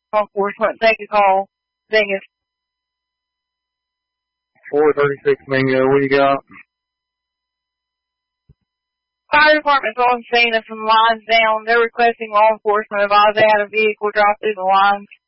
Law enforcement, take a call. Dingus. 436 Mingo, what do you got? Fire department's on scene and some lines down. They're requesting law enforcement advise they had a vehicle drop through the lines.